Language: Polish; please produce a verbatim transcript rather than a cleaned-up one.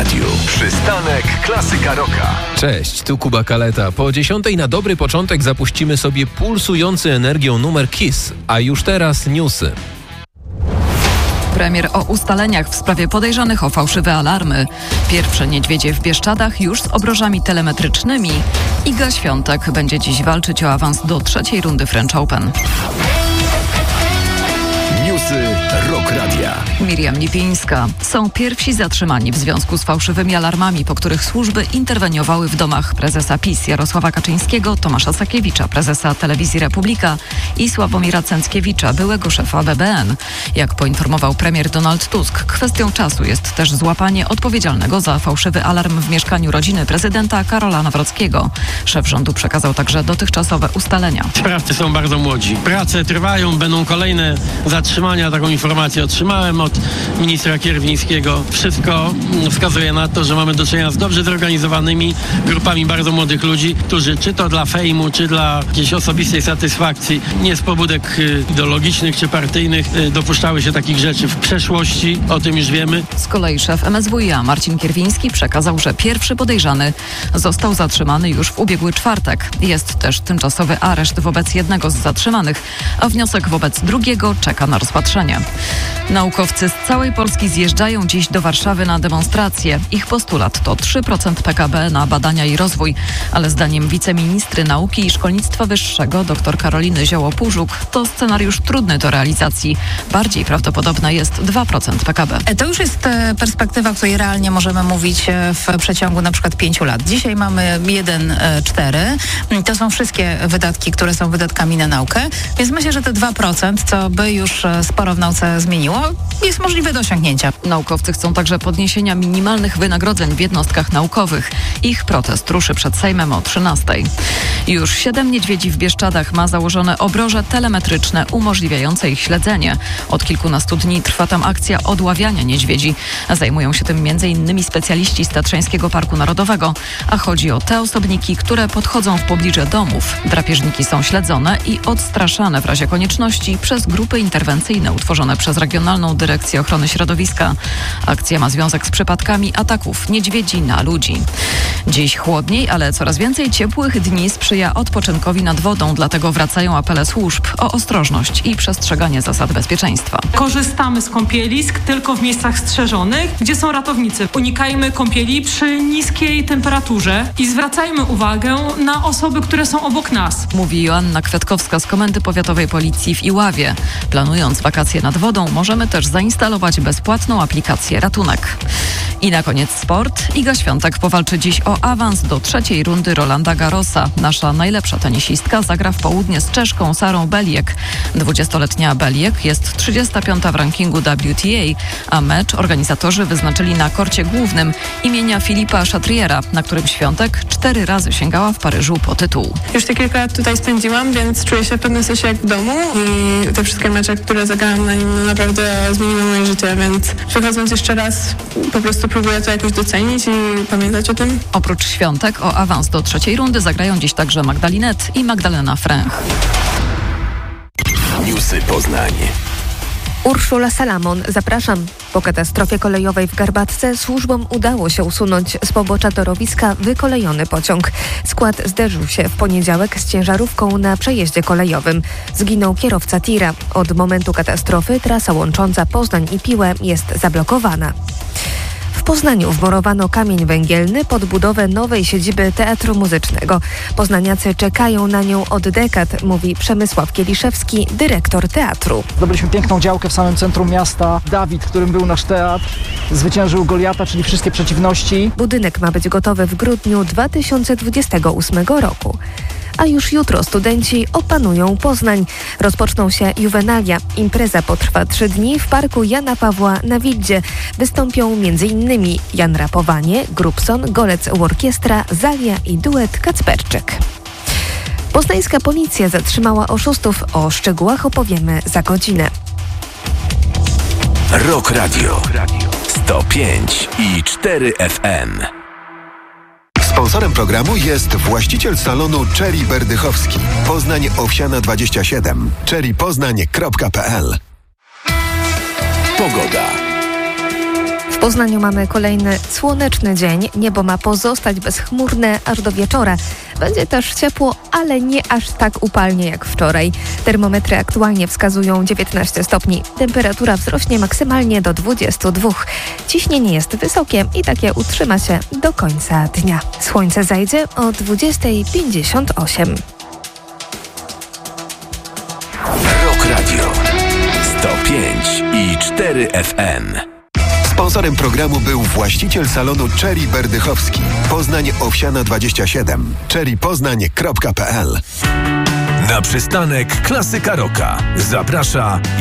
Radiu. Przystanek Klasyka Rocka. Cześć, tu Kuba Kaleta. Po dziesiątej na dobry początek zapuścimy sobie pulsujący energią numer Kiss, a już teraz newsy. Premier o ustaleniach w sprawie podejrzanych o fałszywe alarmy. Pierwsze niedźwiedzie w Bieszczadach już z obrożami telemetrycznymi. Iga Świątek będzie dziś walczyć o awans do trzeciej rundy French Open. Newsy Rock Radia. Miriam Lipińska. Są pierwsi zatrzymani w związku z fałszywymi alarmami, po których służby interweniowały w domach prezesa PiS Jarosława Kaczyńskiego, Tomasza Sakiewicza, prezesa Telewizji Republika i Sławomira Cęckiewicza, byłego szefa B B N. Jak poinformował premier Donald Tusk, kwestią czasu jest też złapanie odpowiedzialnego za fałszywy alarm w mieszkaniu rodziny prezydenta Karola Nawrockiego. Szef rządu przekazał także dotychczasowe ustalenia. Sprawcy są bardzo młodzi. Prace trwają, będą kolejne zatrzymania. Taką informację otrzymałem od ministra Kierwińskiego. Wszystko wskazuje na to, że mamy do czynienia z dobrze zorganizowanymi grupami bardzo młodych ludzi, którzy czy to dla fejmu, czy dla jakiejś osobistej satysfakcji, nie z pobudek ideologicznych czy partyjnych, dopuszczały się takich rzeczy w przeszłości. O tym już wiemy. Z kolei szef M S W iA Marcin Kierwiński przekazał, że pierwszy podejrzany został zatrzymany już w ubiegły czwartek. Jest też tymczasowy areszt wobec jednego z zatrzymanych, a wniosek wobec drugiego czeka na rozpatrzenie. Naukowcy z całej Polski zjeżdżają dziś do Warszawy na demonstracje. Ich postulat to trzy procent P K B na badania i rozwój, ale zdaniem wiceministry nauki i szkolnictwa wyższego dr Karoliny Zioło-Pużuk to scenariusz trudny do realizacji. Bardziej prawdopodobne jest dwa procent P K B. To już jest perspektywa, o której realnie możemy mówić w przeciągu na przykład pięciu lat. Dzisiaj mamy jeden przecinek cztery. To są wszystkie wydatki, które są wydatkami na naukę, więc myślę, że te dwa procent, co by już sporo w nauce zmieniło, jest możliwe do osiągnięcia. Naukowcy chcą także podniesienia minimalnych wynagrodzeń w jednostkach naukowych. Ich protest ruszy przed Sejmem o trzynastej. Już siedem niedźwiedzi w Bieszczadach ma założone obroże telemetryczne umożliwiające ich śledzenie. Od kilkunastu dni trwa tam akcja odławiania niedźwiedzi. Zajmują się tym między innymi specjaliści z Tatrzańskiego Parku Narodowego, a chodzi o te osobniki, które podchodzą w pobliże domów. Drapieżniki są śledzone i odstraszane w razie konieczności przez grupy interwencyjne utworzone przez Regionalną Dyrekcję Ochrony Środowiska. Akcja ma związek z przypadkami ataków niedźwiedzi na ludzi. Dziś chłodniej, ale coraz więcej ciepłych dni sprzyja odpoczynkowi nad wodą, dlatego wracają apele służb o ostrożność i przestrzeganie zasad bezpieczeństwa. Korzystamy z kąpielisk tylko w miejscach strzeżonych, gdzie są ratownicy. Unikajmy kąpieli przy niskiej temperaturze i zwracajmy uwagę na osoby, które są obok nas. Mówi Joanna Kwiatkowska z Komendy Powiatowej Policji w Iławie. Planując wakacje nad wodą, możemy też zainstalować bezpłatną aplikację Ratunek. I na koniec sport. Iga Świątek powalczy dziś o awans do trzeciej rundy Rolanda Garrosa. Nasza najlepsza tenisistka zagra w południe z Czeszką Sarą Beliek. dwudziestoletnia Beliek jest trzydziesta piąta w rankingu W T A, a mecz organizatorzy wyznaczyli na korcie głównym imienia Filipa Chatriera, na którym Świątek cztery razy sięgała w Paryżu po tytuł. Już te kilka lat tutaj spędziłam, więc czuję się w pewnym sensie jak w domu i te wszystkie mecze, które zagrałam na nim, naprawdę zmieniły moje życie, więc przychodząc jeszcze raz po prostu próbuję to jakoś docenić i pamiętać o tym. Oprócz Świątek o awans do trzeciej rundy zagrają dziś także Magdalinet i Magdalena Fręch. Newsy Poznań. Urszula Salamon, zapraszam. Po katastrofie kolejowej w Garbatce służbom udało się usunąć z pobocza torowiska wykolejony pociąg. Skład zderzył się w poniedziałek z ciężarówką na przejeździe kolejowym. Zginął kierowca tira. Od momentu katastrofy trasa łącząca Poznań i Piłę jest zablokowana. W Poznaniu wmurowano kamień węgielny pod budowę nowej siedziby Teatru Muzycznego. Poznaniacy czekają na nią od dekad, mówi Przemysław Kieliszewski, dyrektor teatru. Zdobyliśmy piękną działkę w samym centrum miasta. Dawid, którym był nasz teatr, zwyciężył Goliata, czyli wszystkie przeciwności. Budynek ma być gotowy w grudniu dwa tysiące dwudziestego ósmego roku. A już jutro studenci opanują Poznań. Rozpoczną się juwenalia. Impreza potrwa trzy dni w parku Jana Pawła na Wildzie. Wystąpią m.in. Jan Rapowanie, Grubson, Golec Orkiestra, Zalia i duet Kacperczyk. Poznańska policja zatrzymała oszustów. O szczegółach opowiemy za godzinę. Rock Radio sto pięć i cztery F M. Sponsorem programu jest właściciel salonu Cherry Berdychowski. Poznań Owsiana dwadzieścia siedem. cherry poznań kropka p l. Pogoda. Poznaniu mamy kolejny słoneczny dzień. Niebo ma pozostać bezchmurne aż do wieczora. Będzie też ciepło, ale nie aż tak upalnie jak wczoraj. Termometry aktualnie wskazują dziewiętnaście stopni. Temperatura wzrośnie maksymalnie do dwudziestu dwóch. Ciśnienie jest wysokie i takie utrzyma się do końca dnia. Słońce zajdzie o dwudziesta pięćdziesiąt osiem. Rock Radio sto pięć i cztery F M. Sponsorem programu był właściciel salonu Cherry Berdychowski. Poznań Owsiana dwadzieścia siedem. cherry poznań kropka p l. Na przystanek Klasyka Rocka zaprasza